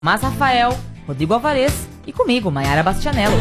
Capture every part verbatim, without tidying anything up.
Mas Rafael, Rodrigo Alvarez e comigo, Maiara Bastianello.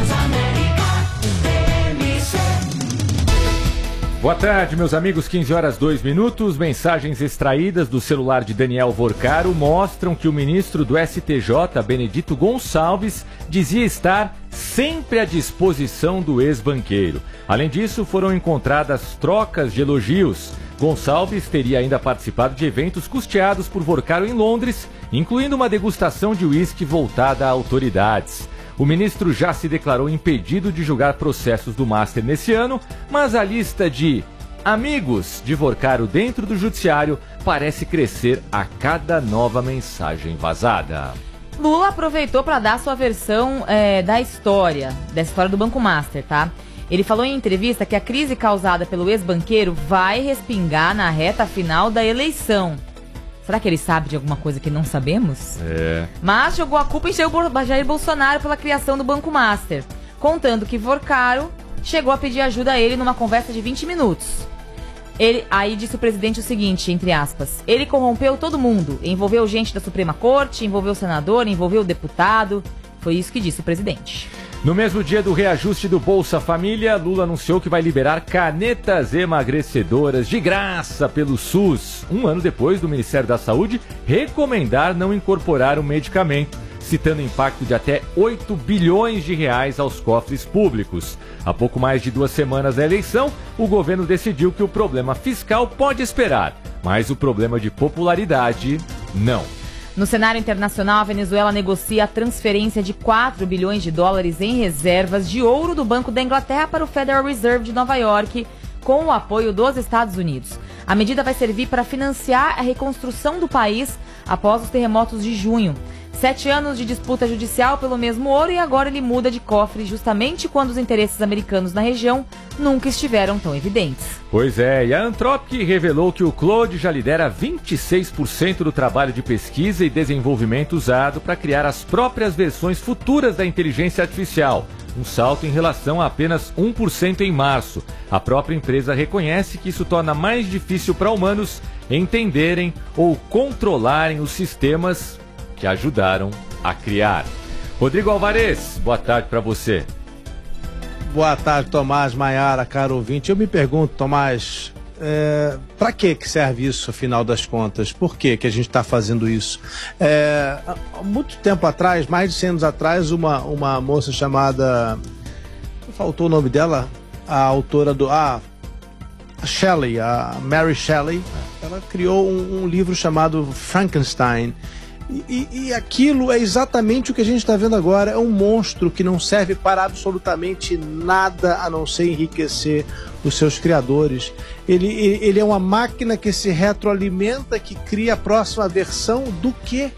Boa tarde, meus amigos, quinze horas dois minutos. Mensagens extraídas do celular de Daniel Vorcaro mostram que o ministro do S T J, Benedito Gonçalves, dizia estar sempre à disposição do ex-banqueiro. Além disso, foram encontradas trocas de elogios. Gonçalves teria ainda participado de eventos custeados por Vorcaro em Londres, incluindo uma degustação de uísque voltada a autoridades. O ministro já se declarou impedido de julgar processos do Master nesse ano, mas a lista de amigos de Vorcaro dentro do judiciário parece crescer a cada nova mensagem vazada. Lula aproveitou para dar sua versão é, da história, dessa história do Banco Master, tá? Ele falou em entrevista que a crise causada pelo ex-banqueiro vai respingar na reta final da eleição. Será que ele sabe de alguma coisa que não sabemos? É. Mas jogou a culpa em Jair Bolsonaro pela criação do Banco Master, contando que Vorcaro chegou a pedir ajuda a ele numa conversa de vinte minutos. Ele, aí disse o presidente o seguinte, entre aspas, ele corrompeu todo mundo, envolveu gente da Suprema Corte, envolveu o senador, envolveu o deputado, foi isso que disse o presidente. No mesmo dia do reajuste do Bolsa Família, Lula anunciou que vai liberar canetas emagrecedoras de graça pelo SUS, um ano depois do Ministério da Saúde recomendar não incorporar o medicamento, citando impacto de até oito bilhões de reais aos cofres públicos. Há pouco mais de duas semanas da eleição, o governo decidiu que o problema fiscal pode esperar, mas o problema de popularidade, não. No cenário internacional, a Venezuela negocia a transferência de quatro bilhões de dólares em reservas de ouro do Banco da Inglaterra para o Federal Reserve de Nova York, com o apoio dos Estados Unidos. A medida vai servir para financiar a reconstrução do país após os terremotos de junho. Sete anos de disputa judicial pelo mesmo ouro e agora ele muda de cofre justamente quando os interesses americanos na região nunca estiveram tão evidentes. Pois é, e a Anthropic revelou que o Claude já lidera vinte e seis por cento do trabalho de pesquisa e desenvolvimento usado para criar as próprias versões futuras da inteligência artificial, um salto em relação a apenas um por cento em março. A própria empresa reconhece que isso torna mais difícil para humanos entenderem ou controlarem os sistemas que ajudaram a criar. Rodrigo Alvarez, boa tarde para você. Boa tarde, Tomás, Maiara, caro ouvinte. Eu me pergunto, Tomás, é, para que que serve isso, afinal das contas? Por que que a gente está fazendo isso? É, há muito tempo atrás, mais de cem anos atrás, uma, uma moça chamada... Faltou o nome dela? A autora do... Ah, a Shelley, a Mary Shelley. Ela criou um, um livro chamado Frankenstein. E, e aquilo é exatamente o que a gente está vendo agora. É um monstro que não serve para absolutamente nada a não ser enriquecer os seus criadores. Ele, ele é uma máquina que se retroalimenta, que cria a próxima versão do quê?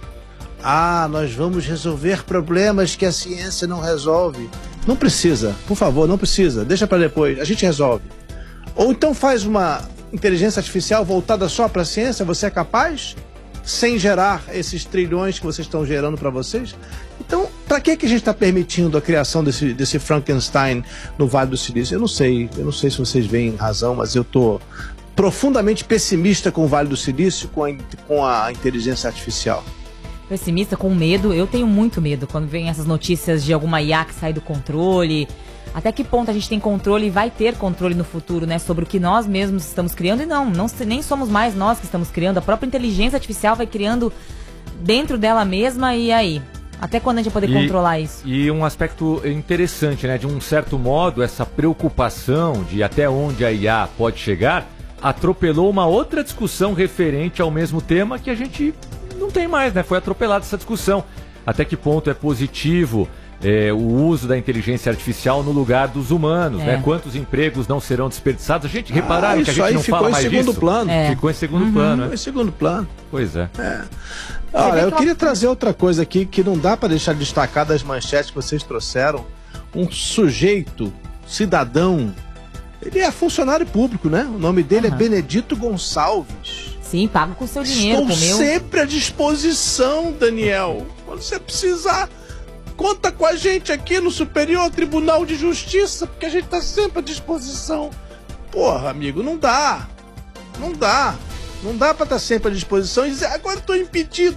Ah, nós vamos resolver problemas que a ciência não resolve. Não precisa, por favor, não precisa. Deixa para depois, a gente resolve. Ou então faz uma inteligência artificial voltada só para a ciência, você é capaz? Sem gerar esses trilhões que vocês estão gerando para vocês? Então, para que que a gente está permitindo a criação desse, desse Frankenstein no Vale do Silício? Eu não sei, eu não sei se vocês veem razão, mas eu estou profundamente pessimista com o Vale do Silício, com a, com a inteligência artificial. Pessimista, com medo? Eu tenho muito medo quando vem essas notícias de alguma I A que sai do controle. Até que ponto a gente tem controle e vai ter controle no futuro, né? Sobre o que nós mesmos estamos criando. E não, não nem somos mais nós que estamos criando. A própria inteligência artificial vai criando dentro dela mesma. E aí? Até quando a gente vai poder e, controlar isso? E um aspecto interessante, né? De um certo modo, essa preocupação de até onde a I A pode chegar atropelou uma outra discussão referente ao mesmo tema que a gente não tem mais, né? Foi atropelada essa discussão. Até que ponto é positivo É, o uso da inteligência artificial no lugar dos humanos, é. né? Quantos empregos não serão desperdiçados? A gente, repararam ah, que a gente não fala mais disso? Ficou em segundo plano. É. Ficou em segundo uhum. plano. Ficou em segundo plano. Pois é. é. Olha, eu queria trazer outra coisa aqui que não dá para deixar destacado das manchetes que vocês trouxeram. Um sujeito, cidadão, ele é funcionário público, né? O nome dele uhum. é Benedito Gonçalves. Sim, pago com seu dinheiro. Estou com meu... sempre à disposição, Daniel. Quando você precisar... Conta com a gente aqui no Superior Tribunal de Justiça, porque a gente tá sempre à disposição. Porra, amigo, não dá. Não dá. Não dá pra estar sempre à disposição e dizer, agora eu tô impedido.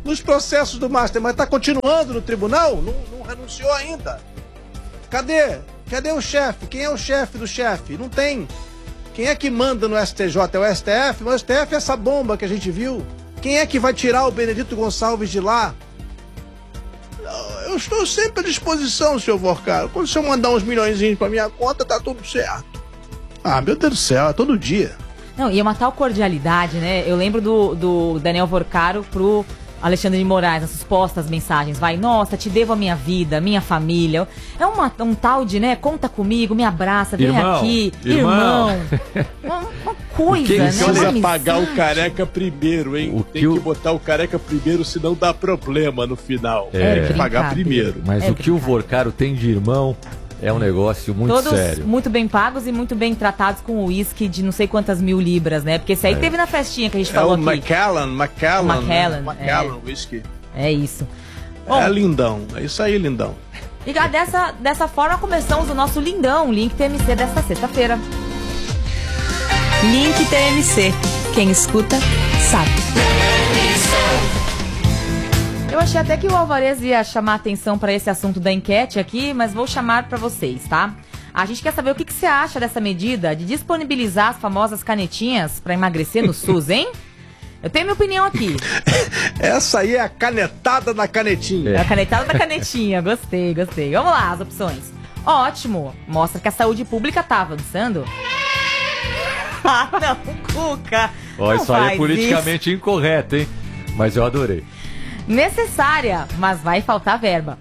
nos processos do Master, mas está continuando no tribunal? Não, não renunciou ainda. Cadê? Cadê o chefe? Quem é o chefe do chefe? Não tem. Quem é que manda no S T J? É o S T F? Mas o S T F é essa bomba que a gente viu. Quem é que vai tirar o Benedito Gonçalves de lá? Eu estou sempre à disposição, senhor Vorcaro. Quando o senhor mandar uns milhõezinhos pra minha conta, tá tudo certo. Ah, meu Deus do céu, é todo dia. Não, e é uma tal cordialidade, né? Eu lembro do, do Daniel Vorcaro pro Alexandre de Moraes, nas supostas mensagens. Vai, nossa, te devo a minha vida, minha família. É uma, um tal de, né, conta comigo, me abraça, vem irmão, aqui. Irmão. Irmão. uma, uma coisa, que né? precisa pagar o careca primeiro, hein? O Tem que que o... botar o careca primeiro, senão dá problema no final. É. Tem que pagar primeiro. Mas é o que o Vorcaro tem de irmão é um negócio muito Todos sério. muito bem pagos e muito bem tratados com uísque de não sei quantas mil libras, né? Porque esse aí é. teve na festinha que a gente é falou o aqui. Macallan, Macallan. Macallan, Macallan, é. whisky. É isso. Bom, é lindão, é isso aí, lindão. E dessa, dessa forma começamos o nosso lindão, Link T M C desta sexta-feira. Link T M C. Quem escuta, sabe. Eu achei até que o Alvarez ia chamar atenção para esse assunto da enquete aqui, mas vou chamar para vocês, tá? A gente quer saber o que, que você acha dessa medida de disponibilizar as famosas canetinhas para emagrecer no SUS, hein? Eu tenho minha opinião aqui. Essa aí é a canetada da canetinha. É a canetada da canetinha, gostei, gostei. Vamos lá, as opções. Ótimo, mostra que a saúde pública tá avançando. Ah, não, Cuca. Ó, não isso aí é faz politicamente isso. incorreto, hein? Mas eu adorei. Necessária, mas vai faltar verba.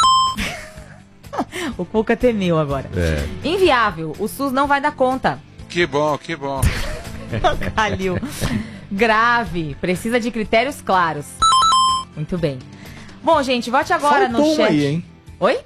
O Cuca temeu agora. É. Inviável, o SUS não vai dar conta. Que bom, que bom. Calil. Grave, precisa de critérios claros. Muito bem. Bom, gente, vote agora Faltou no chat. Aí, hein? Oi?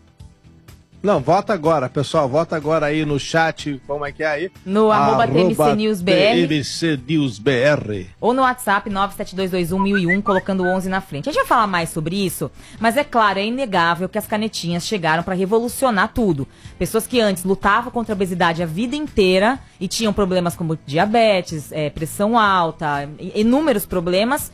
Não, vota agora, pessoal. Vota agora aí no chat. Como é que é aí? No arroba T M C News B R. T M C News B R. Ou no WhatsApp nove sete dois dois um mil e um, colocando o onze na frente. A gente vai falar mais sobre isso, mas é claro, é inegável que as canetinhas chegaram para revolucionar tudo. Pessoas que antes lutavam contra a obesidade a vida inteira e tinham problemas como diabetes, é, pressão alta, inúmeros problemas,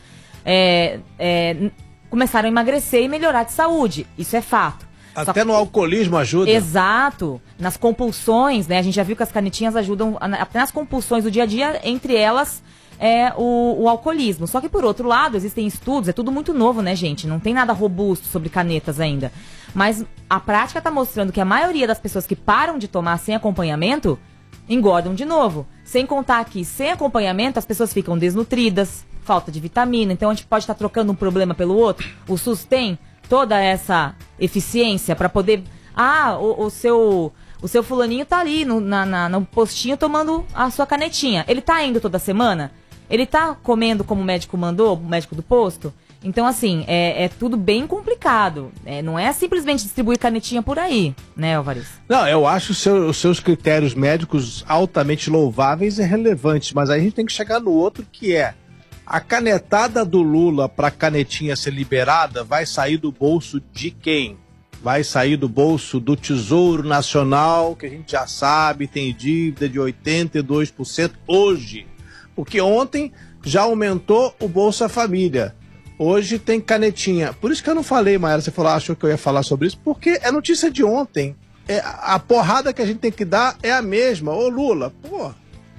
é, é, começaram a emagrecer e melhorar de saúde. Isso é fato. Até no alcoolismo ajuda. Exato. Nas compulsões, né? A gente já viu que as canetinhas ajudam até nas compulsões do dia a dia, entre elas é o, o alcoolismo. Só que, por outro lado, existem estudos, é tudo muito novo, né, gente? Não tem nada robusto sobre canetas ainda. Mas a prática está mostrando que a maioria das pessoas que param de tomar sem acompanhamento engordam de novo. Sem contar que, sem acompanhamento, as pessoas ficam desnutridas, falta de vitamina. Então, a gente pode estar tá trocando um problema pelo outro. O SUS tem toda essa eficiência para poder... Ah, o, o, seu, o seu fulaninho tá ali no, na, na, no postinho tomando a sua canetinha. Ele tá indo toda semana? Ele tá comendo como o médico mandou, o médico do posto? Então, assim, é, é tudo bem complicado. É, não é simplesmente distribuir canetinha por aí, né, Alvarez? Não, eu acho os seu, os seus critérios médicos altamente louváveis e relevantes, mas aí a gente tem que chegar no outro, que é a canetada do Lula para a canetinha ser liberada vai sair do bolso de quem? Vai sair do bolso do Tesouro Nacional, que a gente já sabe, tem dívida de oitenta e dois por cento hoje. Porque ontem já aumentou o Bolsa Família. Hoje tem canetinha. Por isso que eu não falei, Maera, você falou, achou que eu ia falar sobre isso, porque é notícia de ontem. É, a porrada que a gente tem que dar é a mesma. Ô Lula, pô...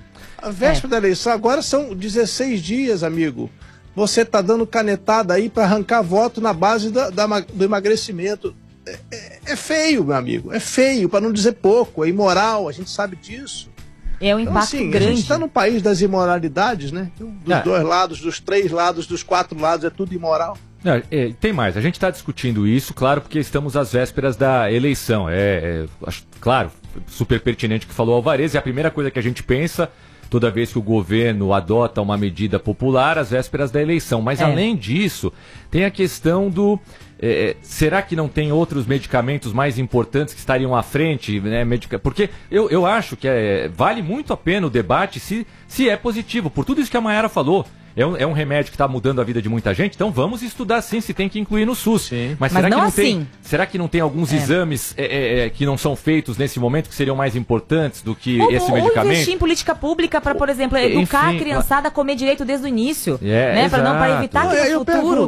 A véspera é. da eleição, agora são dezesseis dias, amigo. Você tá dando canetada aí para arrancar voto na base da, da, do emagrecimento. É, é, é feio, meu amigo. É feio, para não dizer pouco. É imoral, a gente sabe disso. É um impacto então, assim, grande. A gente está no país das imoralidades, né? Dos é. dois lados, dos três lados, dos quatro lados, é tudo imoral. Não, é, tem mais, a gente está discutindo isso, claro, porque estamos às vésperas da eleição. É, é acho, claro, super pertinente o que falou o Alvarez, é a primeira coisa que a gente pensa toda vez que o governo adota uma medida popular às vésperas da eleição. Mas, é. além disso, tem a questão do... É, será que não tem outros medicamentos mais importantes que estariam à frente? Né, medica... Porque eu, eu acho que é, vale muito a pena o debate se, se é positivo, por tudo isso que a Mayara falou. É um, é um remédio que está mudando a vida de muita gente, então vamos estudar sim se tem que incluir no SUS. Sim. Mas, Mas será, não que não assim. tem, será que não tem alguns é. exames é, é, é, que não são feitos nesse momento que seriam mais importantes do que ou, esse ou medicamento? Ou investir em política pública para, por exemplo, educar Enfim, a criançada a comer direito desde o início, é, né? Para não para evitar não, que no eu futuro... Pergunto,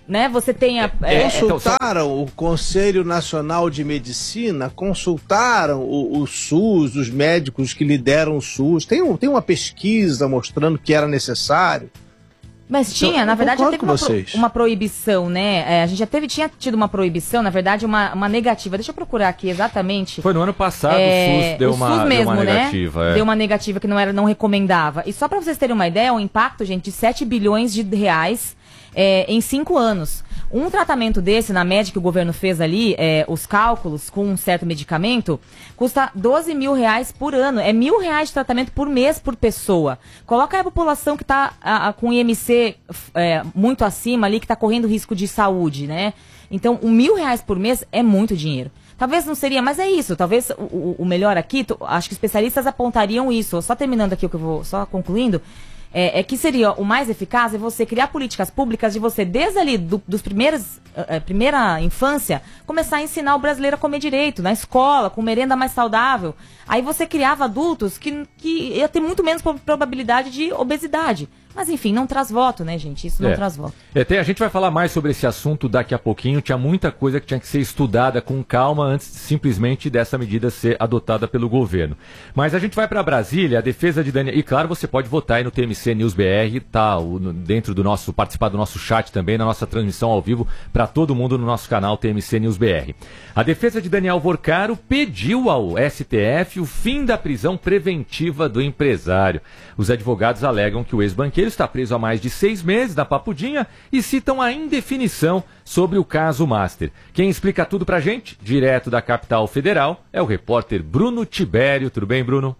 né, você tenha... É, consultaram o Conselho Nacional de Medicina, consultaram o, o SUS, os médicos que lideram o SUS. Tem, um, tem uma pesquisa mostrando que era necessário. Mas tinha, então, na verdade, já teve uma, pro, vocês. uma proibição, né? É, a gente já teve, tinha tido uma proibição, na verdade, uma, uma negativa. Deixa eu procurar aqui exatamente. Foi no ano passado, é, o SUS deu, o uma, SUS mesmo, deu uma negativa. Né? É. Deu uma negativa que não, era, não recomendava. E só para vocês terem uma ideia, o impacto, gente, de sete bilhões de reais é, em cinco anos. Um tratamento desse, na média que o governo fez ali, é, os cálculos com um certo medicamento, custa doze mil reais por ano. É mil reais de tratamento por mês por pessoa. Coloca aí a população que está com I M C é, muito acima ali, que está correndo risco de saúde, né? Então, um mil reais por mês é muito dinheiro. Talvez não seria, mas é isso. Talvez o, o, o melhor aqui, tu, acho que especialistas apontariam isso. Só terminando aqui o que eu vou, só concluindo. É, é que seria o mais eficaz é você criar políticas públicas de você, desde ali do, dos primeiros, é, primeira infância, começar a ensinar o brasileiro a comer direito, na escola, com merenda mais saudável. Aí você criava adultos que, que ia ter muito menos probabilidade de obesidade. Mas enfim, não traz voto, né, gente? Isso não é. traz voto. É, tem, a gente vai falar mais sobre esse assunto daqui a pouquinho. Tinha muita coisa que tinha que ser estudada com calma antes simplesmente dessa medida ser adotada pelo governo. Mas a gente vai para Brasília, a defesa de Daniel... E claro, você pode votar aí no T M C News B R, tá? O, no, dentro do nosso... Participar do nosso chat também, na nossa transmissão ao vivo, para todo mundo no nosso canal T M C News B R. A defesa de Daniel Vorcaro pediu ao S T F o fim da prisão preventiva do empresário. Os advogados alegam que o ex-banqueiro está preso há mais de seis meses na Papudinha e citam a indefinição sobre o caso Master. Quem explica tudo pra gente, direto da capital federal, é o repórter Bruno Tibério. Tudo bem, Bruno?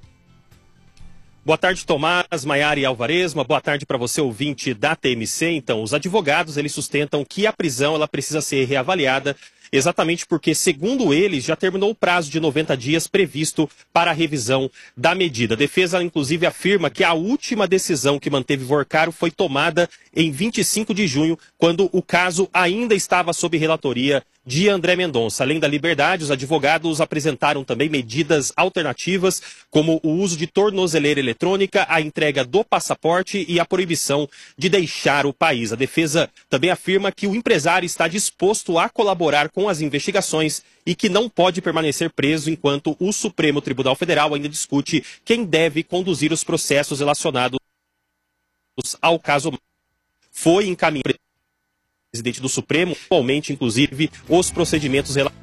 Boa tarde, Tomás, Maiara e Alvarez. Uma boa tarde para você, ouvinte da T M C. Então, os advogados, eles sustentam que a prisão ela precisa ser reavaliada, exatamente porque, segundo eles, já terminou o prazo de noventa dias previsto para a revisão da medida. A defesa, inclusive, afirma que a última decisão que manteve Vorcaro foi tomada em vinte e cinco de junho, quando o caso ainda estava sob relatoria de André Mendonça. Além da liberdade, os advogados apresentaram também medidas alternativas, como o uso de tornozeleira eletrônica, a entrega do passaporte e a proibição de deixar o país. A defesa também afirma que o empresário está disposto a colaborar com as investigações e que não pode permanecer preso enquanto o Supremo Tribunal Federal ainda discute quem deve conduzir os processos relacionados ao caso. Foi encaminhado presidente do Supremo, atualmente, inclusive, os procedimentos relacionados.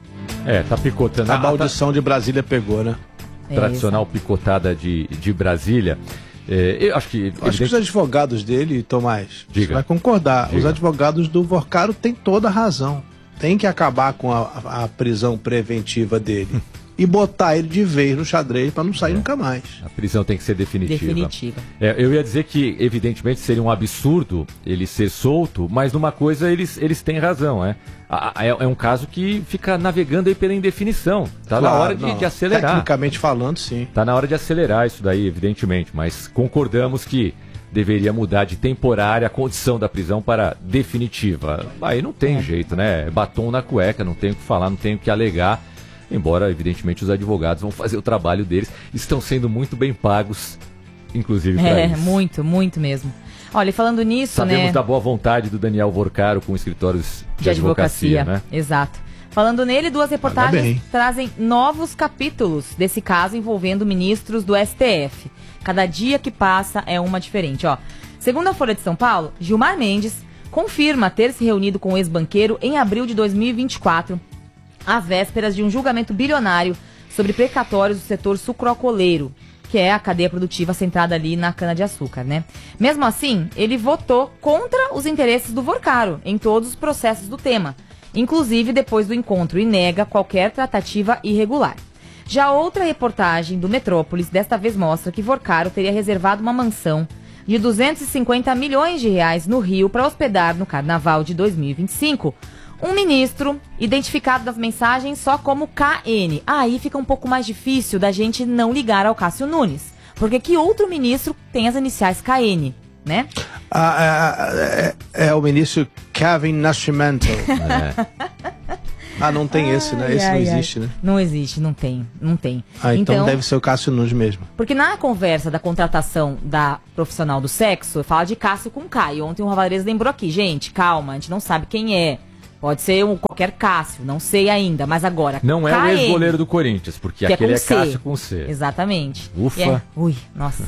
É, tá picotando. A maldição de Brasília pegou, né? Tradicional picotada de, de Brasília. É, eu acho que... Acho evidente... que os advogados dele, Tomás, Diga. você vai concordar, Diga. Os advogados do Vorcaro têm toda a razão. Tem que acabar com a, a prisão preventiva dele. E botar ele de vez no xadrez para não sair é. nunca mais. A prisão tem que ser definitiva. Definitiva. É, eu ia dizer que, evidentemente, seria um absurdo ele ser solto, mas numa coisa eles, eles têm razão, é? É, é um caso que fica navegando aí pela indefinição. Tá claro, na hora de, de acelerar. Tecnicamente falando, sim. Tá na hora de acelerar isso daí, evidentemente, mas concordamos que deveria mudar de temporária a condição da prisão para definitiva. Aí não tem é. jeito, né? Batom na cueca, não tem o que falar, não tem o que alegar. Embora, evidentemente, os advogados vão fazer o trabalho deles. Estão sendo muito bem pagos, inclusive para é, isso. É, muito, muito mesmo. Olha, e falando nisso, Sabemos né... da boa vontade do Daniel Vorcaro com escritórios de, de advocacia, advocacia, né? Exato. Falando nele, duas reportagens trazem novos capítulos desse caso envolvendo ministros do S T F. Cada dia que passa é uma diferente, ó. Segundo a Folha de São Paulo, Gilmar Mendes confirma ter se reunido com o ex-banqueiro em abril de dois mil e vinte e quatro, às vésperas de um julgamento bilionário sobre precatórios do setor sucroalcooleiro, que é a cadeia produtiva centrada ali na cana-de-açúcar, né? Mesmo assim, ele votou contra os interesses do Vorcaro em todos os processos do tema, inclusive depois do encontro, e nega qualquer tratativa irregular. Já outra reportagem do Metrópolis desta vez mostra que Vorcaro teria reservado uma mansão de duzentos e cinquenta milhões de reais no Rio para hospedar no Carnaval de dois mil e vinte e cinco um ministro identificado nas mensagens só como K N. Aí fica um pouco mais difícil da gente não ligar ao Cássio Nunes, porque que outro ministro tem as iniciais K N, né? Ah, é, é, é o ministro Kevin Nascimento. É. Ah, não tem ai, esse, né? Esse ai, não existe, ai. né? Não existe, não tem, não tem. Ah, então, então deve ser o Cássio Nunes mesmo. Porque na conversa da contratação da profissional do sexo, fala de Cássio com K. E ontem o Alvarez lembrou aqui, gente, calma, a gente não sabe quem é. Pode ser um qualquer Cássio, não sei ainda, mas agora... Não é K M, o ex-goleiro do Corinthians, porque aquele é, é Cássio com C. Exatamente. Ufa. É, ui, nossa.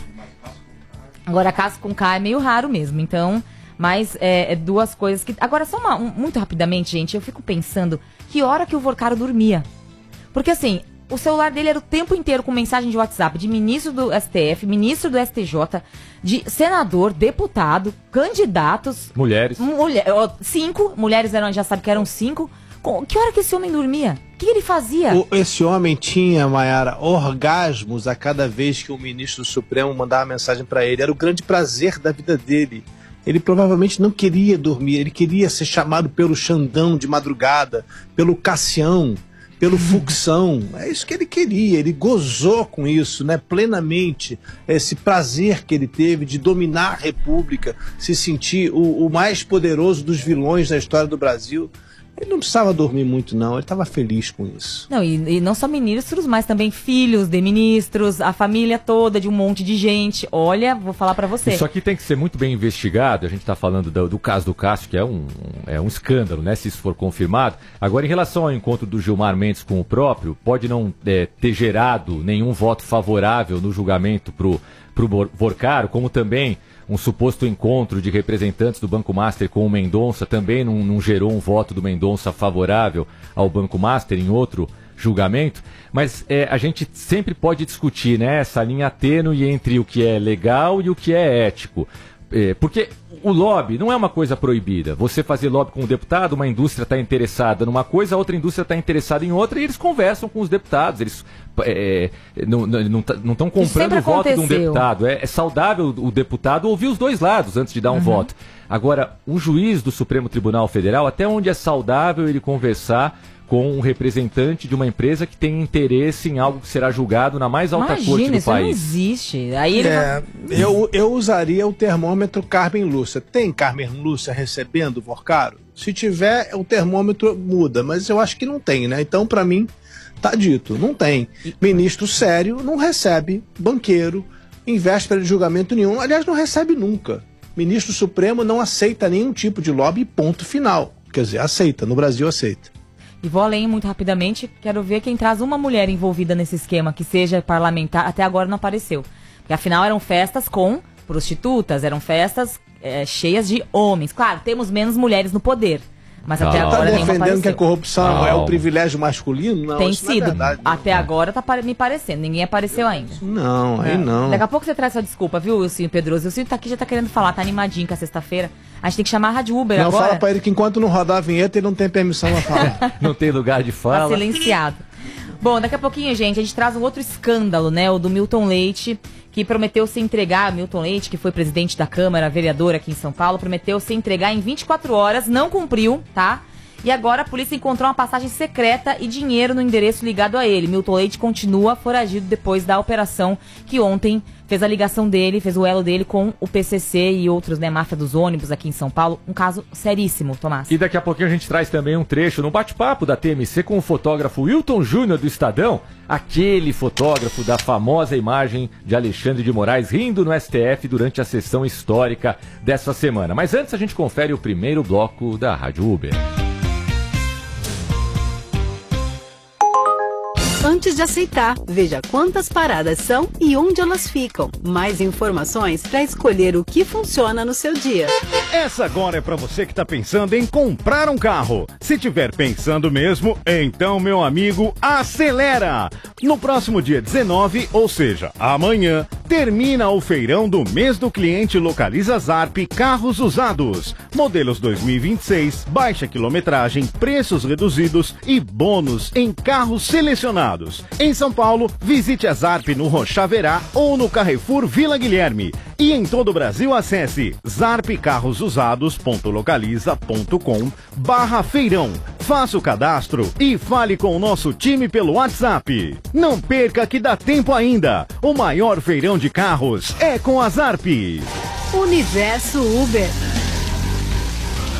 Agora Cássio com K é meio raro mesmo, então... Mas é, é duas coisas que... Agora, só uma, um, muito rapidamente, gente, eu fico pensando que hora que o Vorcaro dormia. Porque, assim, o celular dele era o tempo inteiro com mensagem de WhatsApp de ministro do S T F, ministro do S T J, de senador, deputado, candidatos... Mulheres. Mulher, cinco, mulheres eram, já sabe que eram cinco. Que hora que esse homem dormia? O que ele fazia? O, esse homem tinha, Mayara, orgasmos a cada vez que o ministro do Supremo mandava mensagem para ele. Era o grande prazer da vida dele. Ele provavelmente não queria dormir, ele queria ser chamado pelo Xandão de madrugada, pelo Cassião, pelo Fuxão. É isso que ele queria, ele gozou com isso, né, plenamente. Esse prazer que ele teve de dominar a República, se sentir o, o mais poderoso dos vilões da história do Brasil. Ele não precisava dormir muito, não. Ele estava feliz com isso. Não, e, e não só ministros, mas também filhos de ministros, a família toda de um monte de gente. Olha, vou falar pra você. Isso aqui tem que ser muito bem investigado. A gente tá falando do, do caso do Cássio, que é um, é um escândalo, né? Se isso for confirmado. Agora, em relação ao encontro do Gilmar Mendes com o próprio, pode não é, ter gerado nenhum voto favorável no julgamento pro, pro Vorcaro, como também... Um suposto encontro de representantes do Banco Master com o Mendonça também não, não gerou um voto do Mendonça favorável ao Banco Master em outro julgamento. Mas é, a gente sempre pode discutir, né, essa linha tênue entre o que é legal e o que é ético. É, porque o lobby não é uma coisa proibida. Você fazer lobby com um deputado, uma indústria está interessada numa coisa, a outra indústria está interessada em outra, e eles conversam com os deputados. Eles é, não estão comprando o voto de um deputado. É, é saudável o deputado ouvir os dois lados antes de dar um uhum. voto. Agora, um juiz do Supremo Tribunal Federal, até onde é saudável ele conversar com um representante de uma empresa que tem interesse em algo que será julgado na mais alta Imagina, corte do isso país. Não existe. Aí ele é, vai... eu, eu usaria o termômetro Carmen Lúcia. Tem Carmen Lúcia recebendo o Vorcaro? Se tiver, o termômetro muda, mas eu acho que não tem, né? Então, para mim, tá dito, não tem. Ministro sério não recebe banqueiro em véspera de julgamento nenhum. Aliás, não recebe nunca. Ministro Supremo não aceita nenhum tipo de lobby, ponto final. Quer dizer, aceita, no Brasil aceita. E vou além muito rapidamente, quero ver quem traz uma mulher envolvida nesse esquema, que seja parlamentar, até agora não apareceu. Porque afinal eram festas com prostitutas, eram festas é, cheias de homens. Claro, temos menos mulheres no poder, mas até Calma. agora tá nenhuma apareceu. defendendo que a corrupção Calma. é o privilégio masculino? Não, Tem isso sido, não é verdade, até não. agora tá me parecendo, ninguém apareceu ainda. Não, aí é. não. Daqui a pouco você traz sua desculpa, viu, Wilson Pedroso? O Wilson tá aqui, já tá querendo falar, tá animadinho com a sexta-feira. A gente tem que chamar a Rádio Uber não, agora. Não, fala pra ele que enquanto não rodar a vinheta, ele não tem permissão pra falar. Não tem lugar de fala. Tá silenciado. Bom, daqui a pouquinho, gente, a gente traz um outro escândalo, né? O do Milton Leite, que prometeu se entregar. Milton Leite, que foi presidente da Câmara, vereador aqui em São Paulo, prometeu se entregar em vinte e quatro horas, não cumpriu, tá? E agora a polícia encontrou uma passagem secreta e dinheiro no endereço ligado a ele. Milton Leite continua foragido depois da operação que ontem fez a ligação dele, fez o elo dele com o P C C e outros, né, máfia dos ônibus aqui em São Paulo. Um caso seríssimo, Tomás. E daqui a pouquinho a gente traz também um trecho no bate-papo da T M C com o fotógrafo Wilton Júnior do Estadão, aquele fotógrafo da famosa imagem de Alexandre de Moraes rindo no S T F durante a sessão histórica dessa semana. Mas antes a gente confere o primeiro bloco da Rádio Uber. Antes de aceitar, veja quantas paradas são e onde elas ficam. Mais informações para escolher o que funciona no seu dia. Essa agora é para você que está pensando em comprar um carro. Se tiver pensando mesmo, então, meu amigo, acelera! No próximo dia dezenove, ou seja, amanhã, termina o feirão do mês do cliente Localiza Zarp Carros Usados. Modelos dois mil e vinte e seis, baixa quilometragem, preços reduzidos e bônus em carros selecionados. Em São Paulo, visite a Zarp no Rochaverá ou no Carrefour Vila Guilherme. E em todo o Brasil, acesse zarp carros usados ponto localiza ponto com barra feirão. Faça o cadastro e fale com o nosso time pelo WhatsApp. Não perca que dá tempo ainda. O maior feirão de carros é com a Zarp. Universo Uber.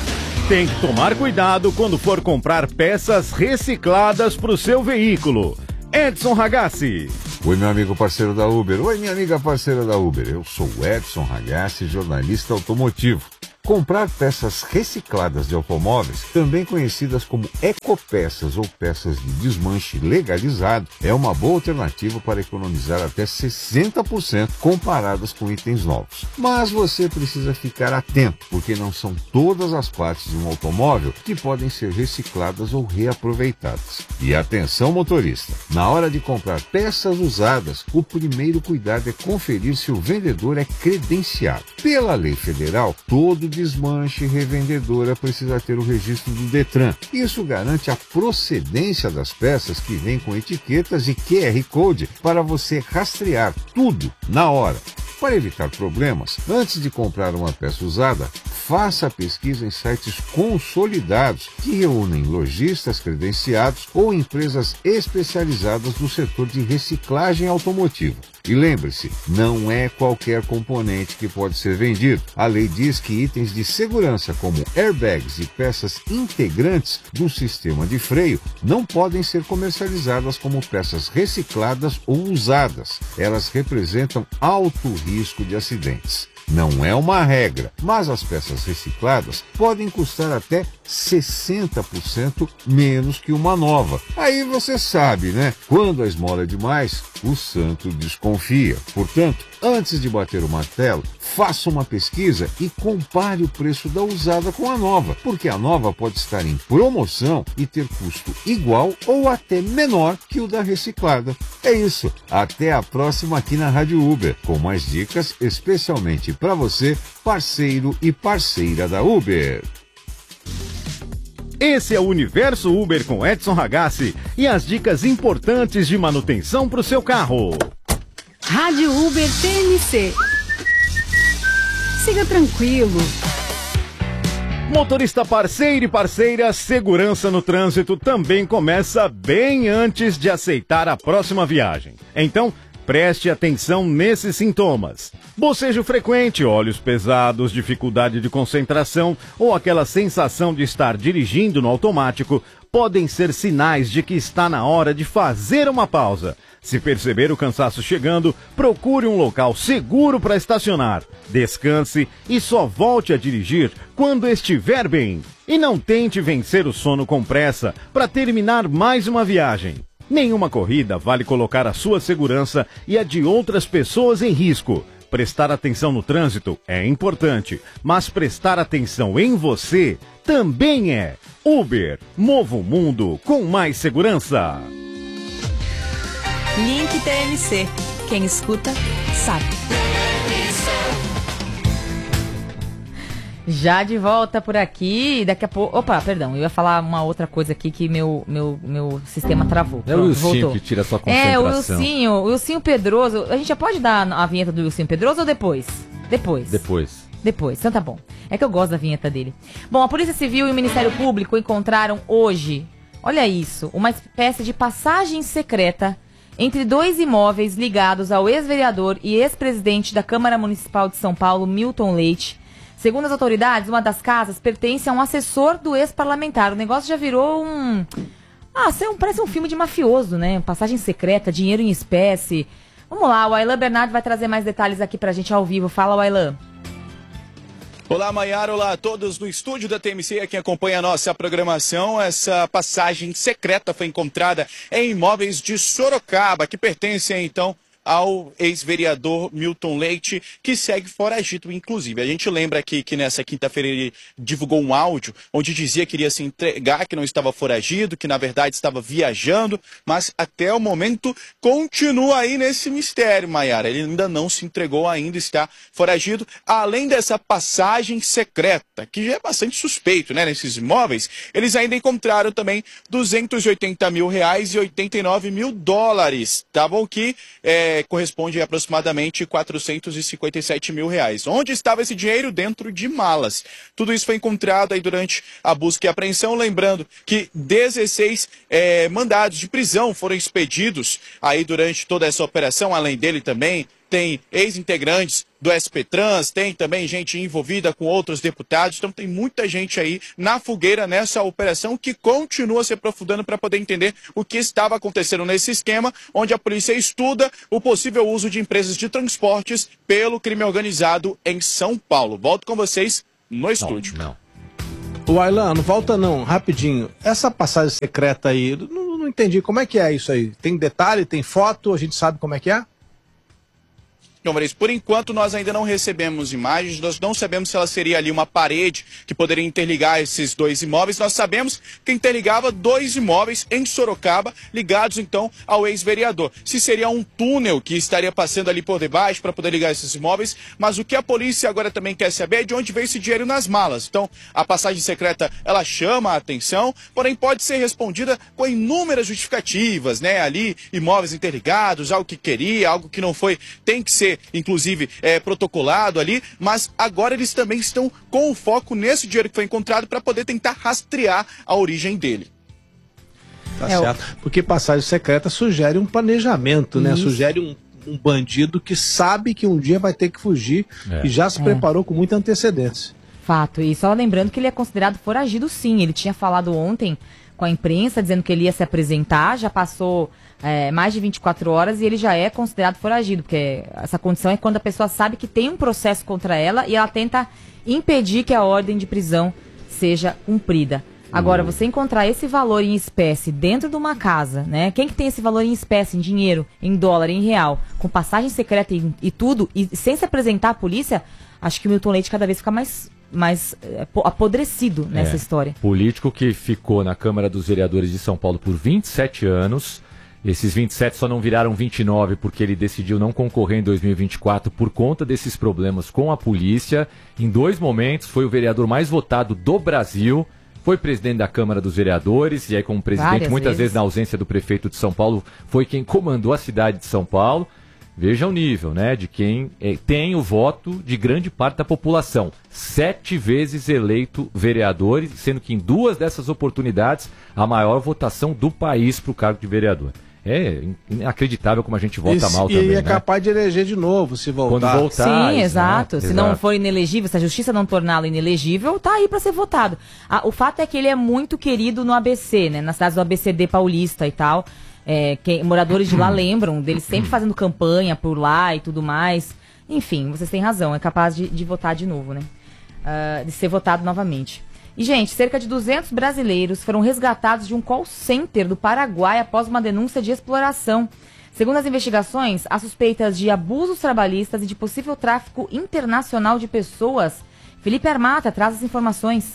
tem que tomar cuidado quando for comprar peças recicladas para o seu veículo. Edson Ragazzi. Oi, meu amigo parceiro da Uber. Oi, minha amiga parceira da Uber. Eu sou o Edson Ragazzi, jornalista automotivo. Comprar peças recicladas de automóveis, também conhecidas como ecopeças ou peças de desmanche legalizado, é uma boa alternativa para economizar até sessenta por cento comparadas com itens novos. Mas você precisa ficar atento, porque não são todas as partes de um automóvel que podem ser recicladas ou reaproveitadas. E atenção, motorista, na hora de comprar peças usadas, o primeiro cuidado é conferir se o vendedor é credenciado. Pela lei federal, todo desmanche revendedora precisa ter o registro do Detran. Isso garante a procedência das peças que vêm com etiquetas e Q R Code para você rastrear tudo na hora. Para evitar problemas, antes de comprar uma peça usada, faça a pesquisa em sites consolidados que reúnem lojistas credenciados ou empresas especializadas no setor de reciclagem automotiva. E lembre-se, não é qualquer componente que pode ser vendido. A lei diz que itens de segurança como airbags e peças integrantes do sistema de freio não podem ser comercializadas como peças recicladas ou usadas. Elas representam alto risco de acidentes. Não é uma regra, mas as peças recicladas podem custar até sessenta por cento menos que uma nova. Aí você sabe, né? Quando a esmola é demais, o santo desconfia. Portanto, antes de bater o martelo, faça uma pesquisa e compare o preço da usada com a nova, porque a nova pode estar em promoção e ter custo igual ou até menor que o da reciclada. É isso. Até a próxima aqui na Rádio Uber, com mais dicas especialmente para você, parceiro e parceira da Uber. Esse é o Universo Uber com Edson Ragazzi e as dicas importantes de manutenção para o seu carro. Rádio Uber T M C. Siga tranquilo. Motorista parceiro e parceira, segurança no trânsito também começa bem antes de aceitar a próxima viagem. Então, preste atenção nesses sintomas. Bocejo frequente, olhos pesados, dificuldade de concentração ou aquela sensação de estar dirigindo no automático podem ser sinais de que está na hora de fazer uma pausa. Se perceber o cansaço chegando, procure um local seguro para estacionar. Descanse e só volte a dirigir quando estiver bem. E não tente vencer o sono com pressa para terminar mais uma viagem. Nenhuma corrida vale colocar a sua segurança e a de outras pessoas em risco. Prestar atenção no trânsito é importante, mas prestar atenção em você também é. Uber, mova o mundo com mais segurança. Link T M C. Quem escuta, sabe. Já de volta por aqui, daqui a pouco... Opa, perdão, eu ia falar uma outra coisa aqui que meu, meu, meu sistema travou. É o Wilsinho que tira a sua concentração. É, o Wilsinho, o Wilsinho Pedroso. A gente já pode dar a vinheta do Wilsinho Pedroso ou depois? Depois. Depois. Depois, então tá bom. É que eu gosto da vinheta dele. Bom, a Polícia Civil e o Ministério Público encontraram hoje, olha isso, uma espécie de passagem secreta entre dois imóveis ligados ao ex-vereador e ex-presidente da Câmara Municipal de São Paulo, Milton Leite. Segundo as autoridades, uma das casas pertence a um assessor do ex-parlamentar. O negócio já virou um... Ah, parece um filme de mafioso, né? Passagem secreta, dinheiro em espécie. Vamos lá, o Aylan Bernardo vai trazer mais detalhes aqui pra gente ao vivo. Fala, Aylan. Olá, Maiara, olá a todos no estúdio da T M C, a quem acompanha a nossa programação. Essa passagem secreta foi encontrada em imóveis de Sorocaba, que pertencem, então, ao ex-vereador Milton Leite, que segue foragido, inclusive. A gente lembra aqui que nessa quinta-feira ele divulgou um áudio onde dizia que iria se entregar, que não estava foragido, que na verdade estava viajando, mas até o momento continua aí nesse mistério, Maiara. Ele ainda não se entregou, ainda está foragido, além dessa passagem secreta, que já é bastante suspeito, né? Nesses imóveis, eles ainda encontraram também duzentos e oitenta mil reais e oitenta e nove mil dólares, tá bom? Que é, corresponde a aproximadamente quatrocentos e cinquenta e sete mil reais. Onde estava esse dinheiro? Dentro de malas. Tudo isso foi encontrado aí durante a busca e apreensão, lembrando que dezesseis é, mandados de prisão foram expedidos aí durante toda essa operação, além dele também tem ex-integrantes do S P Trans, tem também gente envolvida com outros deputados, então tem muita gente aí na fogueira nessa operação que continua se aprofundando para poder entender o que estava acontecendo nesse esquema, onde a polícia estuda o possível uso de empresas de transportes pelo crime organizado em São Paulo. Volto com vocês no estúdio. Não, não. O Aylan, não volta não, rapidinho. Essa passagem secreta aí, não, não entendi, como é que é isso aí? Tem detalhe, tem foto, a gente sabe como é que é? Então, Maris, por enquanto nós ainda não recebemos imagens, nós não sabemos se ela seria ali uma parede que poderia interligar esses dois imóveis. Nós sabemos que interligava dois imóveis em Sorocaba, ligados então ao ex-vereador. Se seria um túnel que estaria passando ali por debaixo para poder ligar esses imóveis, mas o que a polícia agora também quer saber é de onde veio esse dinheiro nas malas. Então, a passagem secreta, ela chama a atenção, porém pode ser respondida com inúmeras justificativas, né? Ali, imóveis interligados, algo que queria, algo que não foi, tem que ser inclusive é, protocolado ali, mas agora eles também estão com o foco nesse dinheiro que foi encontrado para poder tentar rastrear a origem dele. Tá é, certo, porque passagem secreta sugere um planejamento, né? Sugere um, um bandido que sabe que um dia vai ter que fugir é. e já se é. preparou com muita antecedência. Fato, e só lembrando que ele é considerado foragido sim, ele tinha falado ontem com a imprensa dizendo que ele ia se apresentar, já passou é, mais de vinte e quatro horas e ele já é considerado foragido, porque essa condição é quando a pessoa sabe que tem um processo contra ela e ela tenta impedir que a ordem de prisão seja cumprida. Agora, você encontrar esse valor em espécie dentro de uma casa, né? Quem que tem esse valor em espécie, em dinheiro, em dólar, em real, com passagem secreta e, e tudo, e sem se apresentar à polícia, acho que o Milton Leite cada vez fica mais... mais é, apodrecido nessa é, história. Político que ficou na Câmara dos Vereadores de São Paulo por vinte e sete anos, esses vinte e sete só não viraram vinte e nove porque ele decidiu não concorrer em dois mil e vinte e quatro por conta desses problemas com a polícia. Em dois momentos foi o vereador mais votado do Brasil, foi presidente da Câmara dos Vereadores, e aí como presidente, Várias muitas vezes. vezes na ausência do prefeito de São Paulo, foi quem comandou a cidade de São Paulo. Veja o nível, né, de quem é, tem o voto de grande parte da população. Sete vezes eleito vereador, sendo que em duas dessas oportunidades, a maior votação do país para o cargo de vereador. É inacreditável como a gente vota Esse, mal também, E é né? capaz de eleger de novo, se voltar. Quando voltar. Sim, exato. Né? Se exato. não for inelegível, se a justiça não torná-lo inelegível, tá aí para ser votado. Ah, o fato é que ele é muito querido no A B C, né, nas cidades do A B C D paulista e tal. É, que, moradores de lá lembram dele sempre fazendo campanha por lá e tudo mais. Enfim, vocês têm razão, é capaz de, de votar de novo, né? Uh, de ser votado novamente. E, gente, cerca de duzentos brasileiros foram resgatados de um call center do Paraguai após uma denúncia de exploração. Segundo as investigações, há suspeitas de abusos trabalhistas e de possível tráfico internacional de pessoas. Felipe Armata traz as informações.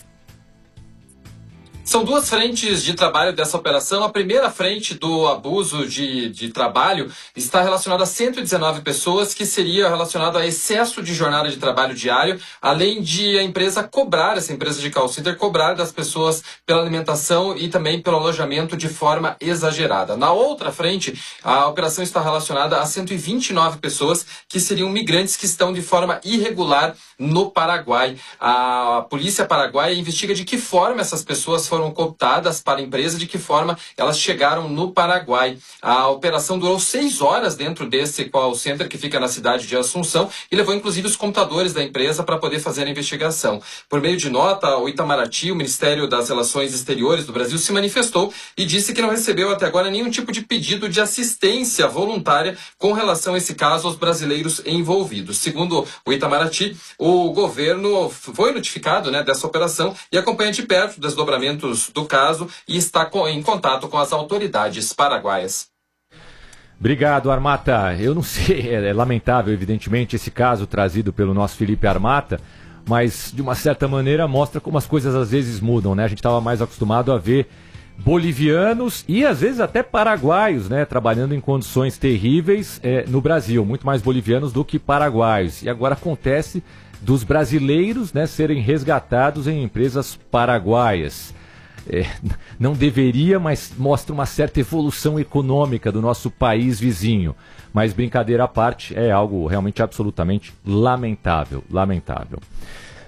São duas frentes de trabalho dessa operação. A primeira frente do abuso de, de trabalho está relacionada a cento e dezenove pessoas, que seria relacionado a excesso de jornada de trabalho diário, além de a empresa cobrar, essa empresa de call center, cobrar das pessoas pela alimentação e também pelo alojamento de forma exagerada. Na outra frente, a operação está relacionada a cento e vinte e nove pessoas, que seriam migrantes que estão de forma irregular no Paraguai. A polícia paraguaia investiga de que forma essas pessoas foram cooptadas para a empresa, de que forma elas chegaram no Paraguai. A operação durou seis horas dentro desse call center que fica na cidade de Assunção e levou inclusive os computadores da empresa para poder fazer a investigação. Por meio de nota, o Itamaraty, o Ministério das Relações Exteriores do Brasil, se manifestou e disse que não recebeu até agora nenhum tipo de pedido de assistência voluntária com relação a esse caso aos brasileiros envolvidos. Segundo o Itamaraty, o governo foi notificado, né, dessa operação e acompanha de perto os desdobramentos do caso e está em contato com as autoridades paraguaias. Obrigado, Armata. Eu não sei, é lamentável, evidentemente, esse caso trazido pelo nosso Felipe Armata, mas, de uma certa maneira, mostra como as coisas às vezes mudam, né? A gente estava mais acostumado a ver bolivianos e, às vezes, até paraguaios, né? Trabalhando em condições terríveis é, no Brasil. Muito mais bolivianos do que paraguaios. E agora acontece dos brasileiros, né, serem resgatados em empresas paraguaias. É, não deveria, mas mostra uma certa evolução econômica do nosso país vizinho. Mas, brincadeira à parte, é algo realmente absolutamente lamentável, lamentável.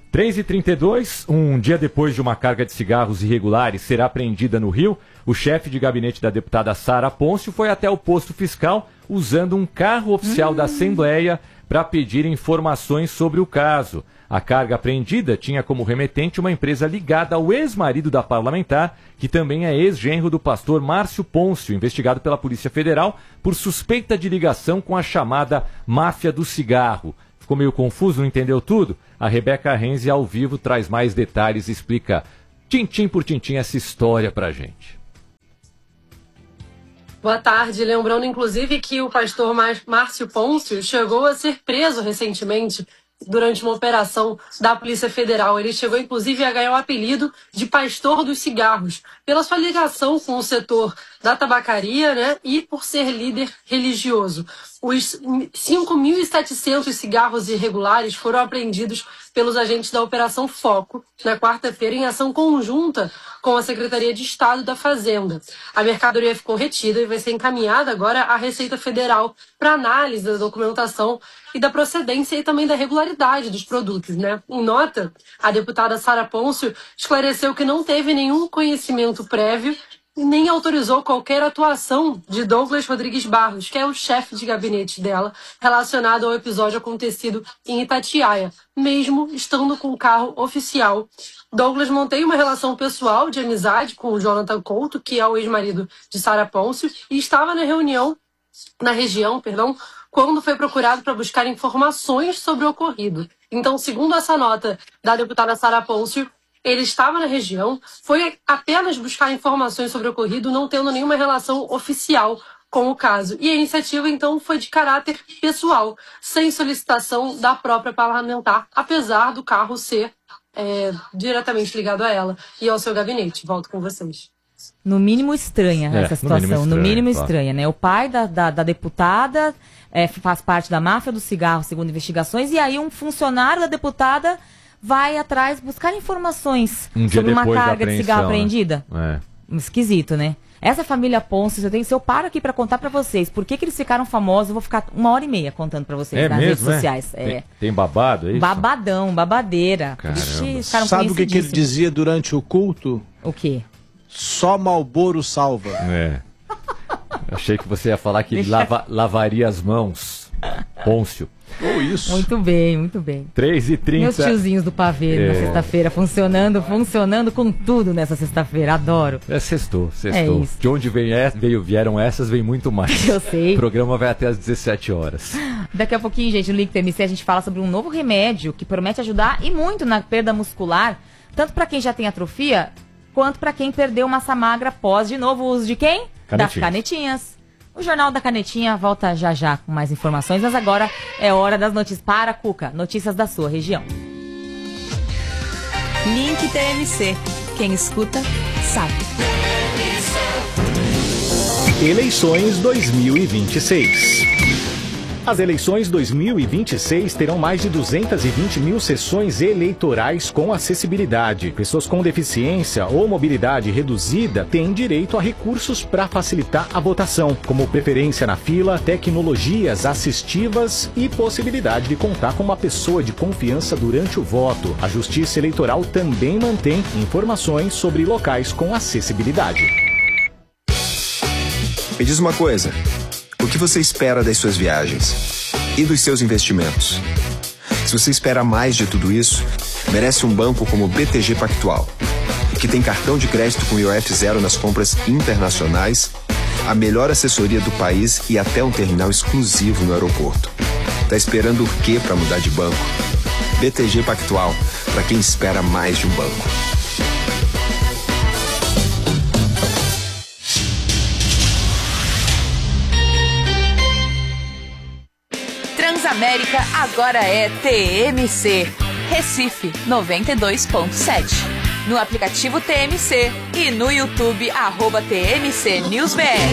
três e trinta e dois, um dia depois de uma carga de cigarros irregulares ser apreendida no Rio, o chefe de gabinete da deputada Sara Pôncio foi até o posto fiscal usando um carro oficial hum. da Assembleia para pedir informações sobre o caso. A carga apreendida tinha como remetente uma empresa ligada ao ex-marido da parlamentar, que também é ex-genro do pastor Márcio Pôncio, investigado pela Polícia Federal por suspeita de ligação com a chamada máfia do cigarro. Ficou meio confuso, não entendeu tudo? A Rebeca Renzi, ao vivo, traz mais detalhes e explica tintim por tintim essa história pra gente. Boa tarde. Lembrando, inclusive, que o pastor Márcio Pôncio chegou a ser preso recentemente durante uma operação da Polícia Federal. Ele chegou, inclusive, a ganhar o apelido de pastor dos cigarros, pela sua ligação com o setor da tabacaria, né, e por ser líder religioso. Os cinco mil e setecentos cigarros irregulares foram apreendidos pelos agentes da Operação Foco na quarta-feira em ação conjunta com a Secretaria de Estado da Fazenda. A mercadoria ficou retida e vai ser encaminhada agora à Receita Federal para análise da documentação e da procedência e também da regularidade dos produtos, né? Em nota, a deputada Sara Pôncio esclareceu que não teve nenhum conhecimento prévio e nem autorizou qualquer atuação de Douglas Rodrigues Barros, que é o chefe de gabinete dela, relacionado ao episódio acontecido em Itatiaia, mesmo estando com o carro oficial. Douglas mantém uma relação pessoal de amizade com o Jonathan Couto, que é o ex-marido de Sara Pôncio, e estava na reunião, na região, perdão, quando foi procurado para buscar informações sobre o ocorrido. Então, segundo essa nota da deputada Sara Pôncio, ele estava na região, foi apenas buscar informações sobre o ocorrido, não tendo nenhuma relação oficial com o caso. E a iniciativa, então, foi de caráter pessoal, sem solicitação da própria parlamentar, apesar do carro ser é, diretamente ligado a ela e ao seu gabinete. Volto com vocês. No mínimo estranha é, essa situação, no mínimo estranha, no mínimo claro. estranha, né? O pai da, da, da deputada é, faz parte da máfia do cigarro, segundo investigações, e aí um funcionário da deputada vai atrás buscar informações um sobre uma carga de cigarro apreendida. Né? É. Esquisito, né? Essa família Pôncio, eu tenho, se eu paro aqui para contar para vocês por que, que eles ficaram famosos, eu vou ficar uma hora e meia contando para vocês é nas mesmo, redes é? sociais. É. Tem, tem babado, é isso? Babadão, babadeira. Ixi, sabe o que, que ele dizia durante o culto? O quê? Só Marlboro salva. É. Achei que você ia falar que ele lava, lavaria as mãos. Pôncio. Ou isso. Muito bem, muito bem. três e trinta. Meus tiozinhos do pavê é. na sexta-feira, funcionando, funcionando com tudo nessa sexta-feira, adoro. É sextou, sextou. É isso. De onde vem, é, veio, vieram essas, vem muito mais. Eu sei. O programa vai até às dezessete horas. Daqui a pouquinho, gente, no Link T M C a gente fala sobre um novo remédio que promete ajudar e muito na perda muscular, tanto para quem já tem atrofia, quanto para quem perdeu massa magra após, de novo, o uso de quem? Canetinhas. Das canetinhas. O Jornal da Canetinha volta já já com mais informações, mas agora é hora das notícias. Para, Cuca, notícias da sua região. Link T M C. Quem escuta, sabe. Eleições dois mil e vinte e seis. As eleições dois mil e vinte e seis terão mais de duzentas e vinte mil sessões eleitorais com acessibilidade. Pessoas com deficiência ou mobilidade reduzida têm direito a recursos para facilitar a votação, como preferência na fila, tecnologias assistivas e possibilidade de contar com uma pessoa de confiança durante o voto. A Justiça Eleitoral também mantém informações sobre locais com acessibilidade. Me diz uma coisa. O que você espera das suas viagens? E dos seus investimentos? Se você espera mais de tudo isso, merece um banco como o B T G Pactual, que tem cartão de crédito com I O F zero nas compras internacionais, a melhor assessoria do país e até um terminal exclusivo no aeroporto. Tá esperando o quê para mudar de banco? B T G Pactual, para quem espera mais de um banco. Transamérica agora é T M C. Recife noventa e dois ponto sete. No aplicativo T M C e no YouTube, arroba T M C News B R.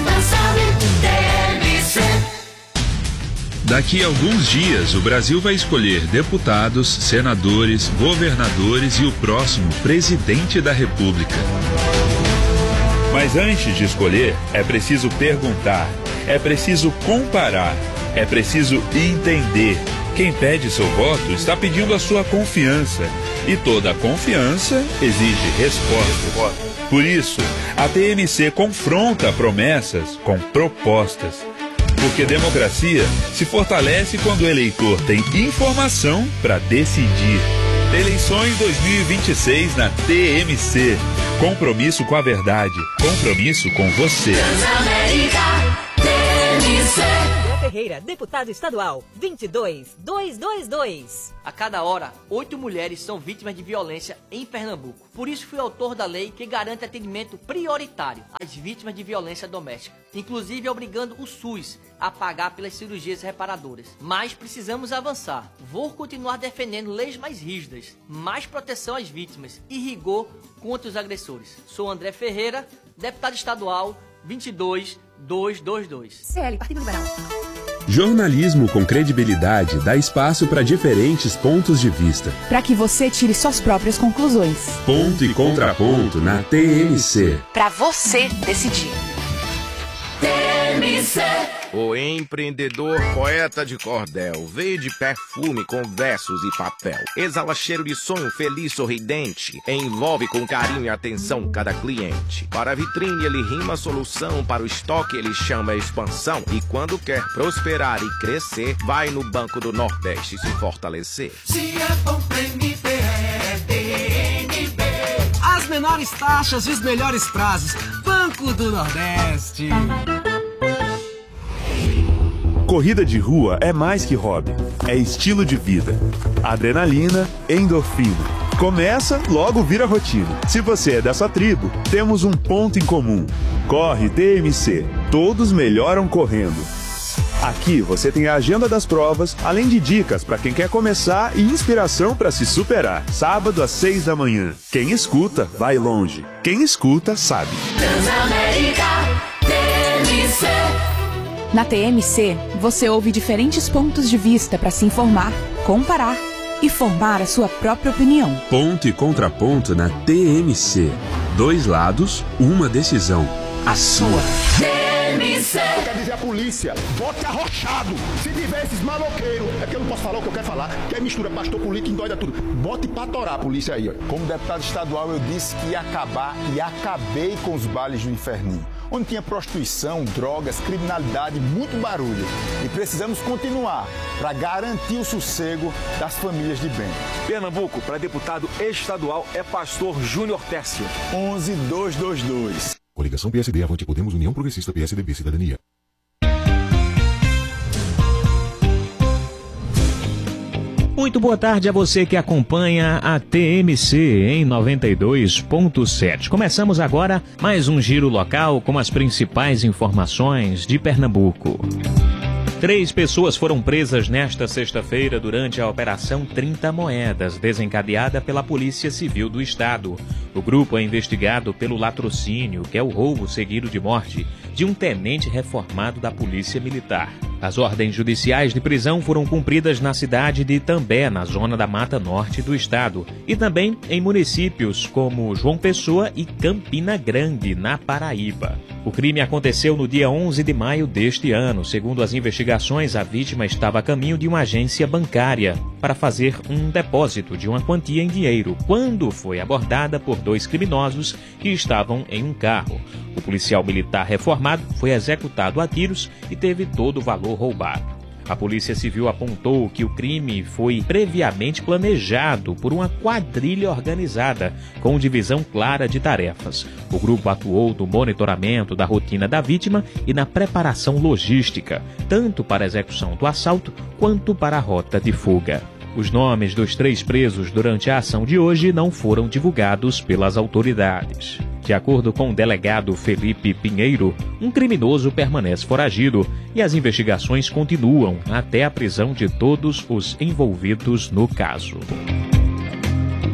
Daqui a alguns dias, o Brasil vai escolher deputados, senadores, governadores e o próximo presidente da República. Mas antes de escolher, é preciso perguntar, é preciso comparar, é preciso entender Quem pede seu voto está pedindo a sua confiança. E toda confiança exige respostas. Por isso, a T M C confronta promessas com propostas. Porque democracia se fortalece quando o eleitor tem informação para decidir. Eleições dois mil e vinte e seis na T M C. Compromisso com a verdade. Compromisso com você. Transamérica, T M C. Ferreira, deputado estadual, vinte e dois mil duzentos e vinte e dois. A cada hora, oito mulheres são vítimas de violência em Pernambuco. Por isso fui autor da lei que garante atendimento prioritário às vítimas de violência doméstica, inclusive obrigando o SUS a pagar pelas cirurgias reparadoras. Mas precisamos avançar. Vou continuar defendendo leis mais rígidas, mais proteção às vítimas e rigor contra os agressores. Sou André Ferreira, deputado estadual, vinte e dois mil duzentos e vinte e dois. C L, Partido Liberal. Jornalismo com credibilidade dá espaço para diferentes pontos de vista. Para que você tire suas próprias conclusões. Ponto e contraponto na T M C. Para você decidir. T M C. O empreendedor poeta de cordel veio de perfume com versos e papel. Exala cheiro de sonho feliz, sorridente. Envolve com carinho e atenção cada cliente. Para a vitrine ele rima a solução, para o estoque ele chama a expansão. E quando quer prosperar e crescer, vai no Banco do Nordeste se fortalecer. Se é bom pra M B, é T N B. As menores taxas e os melhores prazos. Banco do Nordeste. Corrida de rua é mais que hobby, é estilo de vida. Adrenalina, endorfina. Começa, logo vira rotina. Se você é dessa tribo, temos um ponto em comum. Corre T M C. Todos melhoram correndo. Aqui você tem a agenda das provas, além de dicas para quem quer começar e inspiração para se superar. Sábado às seis da manhã. Quem escuta, vai longe. Quem escuta, sabe. Transamérica, T M C. Na T M C, você ouve diferentes pontos de vista para se informar, comparar e formar a sua própria opinião. Ponto e contraponto na T M C. Dois lados, uma decisão. A sua. T M C. Quer dizer a polícia, vote arrochado. Se tiver esses maloqueiros, é que eu não posso falar o que eu quero falar, que é mistura pastor político, endoida tudo. Bote pra torar a polícia aí, ó. Como deputado estadual, eu disse que ia acabar e acabei com os bailes do inferninho, onde tinha prostituição, drogas, criminalidade, muito barulho. E precisamos continuar para garantir o sossego das famílias de bem. Pernambuco, para deputado estadual, é pastor Júnior Tércio. onze mil duzentos e vinte e dois. Coligação P S D, Avante Podemos, União Progressista, P S D B, Cidadania. Muito boa tarde a você que acompanha a T M C em noventa e dois ponto sete. Começamos agora mais um giro local com as principais informações de Pernambuco. Três pessoas foram presas nesta sexta-feira durante a Operação trinta Moedas, desencadeada pela Polícia Civil do Estado. O grupo é investigado pelo latrocínio, que é o roubo seguido de morte de um tenente reformado da Polícia Militar. As ordens judiciais de prisão foram cumpridas na cidade de Itambé, na zona da Mata Norte do estado, e também em municípios como João Pessoa e Campina Grande, na Paraíba. O crime aconteceu no dia onze de maio deste ano. Segundo as investigações, a vítima estava a caminho de uma agência bancária para fazer um depósito de uma quantia em dinheiro, quando foi abordada por dois criminosos que estavam em um carro. O policial militar reformado foi executado a tiros e teve todo o valor roubado. A Polícia Civil apontou que o crime foi previamente planejado por uma quadrilha organizada, com divisão clara de tarefas. O grupo atuou no monitoramento da rotina da vítima e na preparação logística, tanto para a execução do assalto quanto para a rota de fuga. Os nomes dos três presos durante a ação de hoje não foram divulgados pelas autoridades. De acordo com o delegado Felipe Pinheiro, um criminoso permanece foragido e as investigações continuam até a prisão de todos os envolvidos no caso.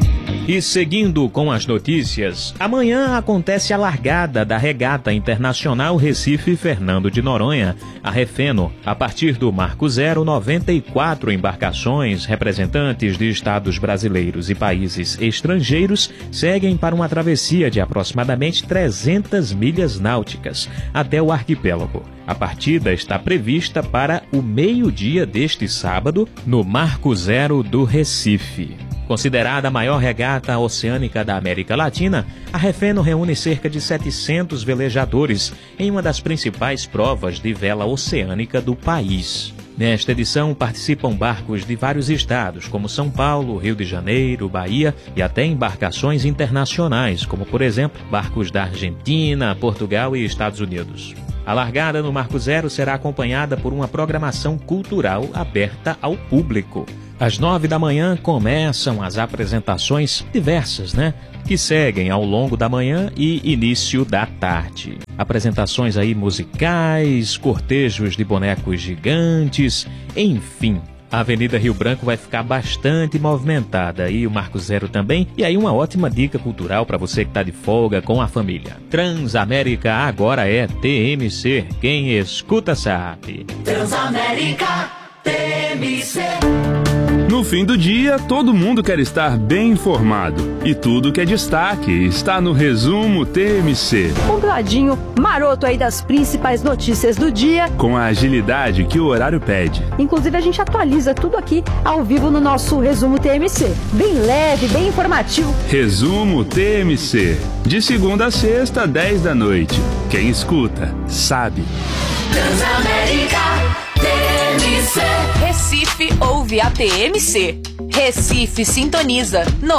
E seguindo com as notícias, amanhã acontece a largada da Regata Internacional Recife Fernando de Noronha, a Refeno, a partir do Marco Zero. Noventa e quatro embarcações, representantes de estados brasileiros e países estrangeiros, seguem para uma travessia de aproximadamente trezentas milhas náuticas até o arquipélago. A partida está prevista para o meio-dia deste sábado, no Marco Zero do Recife. Considerada a maior regata oceânica da América Latina, a Refeno reúne cerca de setecentos velejadores em uma das principais provas de vela oceânica do país. Nesta edição participam barcos de vários estados, como São Paulo, Rio de Janeiro, Bahia e até embarcações internacionais, como por exemplo barcos da Argentina, Portugal e Estados Unidos. A largada no Marco Zero será acompanhada por uma programação cultural aberta ao público. Às nove da manhã começam as apresentações diversas, né? Que seguem ao longo da manhã e início da tarde. Apresentações aí musicais, cortejos de bonecos gigantes, enfim. A Avenida Rio Branco vai ficar bastante movimentada e o Marco Zero também. E aí uma ótima dica cultural para você que está de folga com a família. Transamérica agora é T M C. Quem escuta sabe. Transamérica T M C. No fim do dia, todo mundo quer estar bem informado. E tudo que é destaque está no Resumo T M C. Um ladinho maroto aí das principais notícias do dia. Com a agilidade que o horário pede. Inclusive a gente atualiza tudo aqui ao vivo no nosso Resumo T M C. Bem leve, bem informativo. Resumo T M C. De segunda a sexta, dez da noite. Quem escuta, sabe. Transamérica T M C. Recife ouve a T M C. Recife sintoniza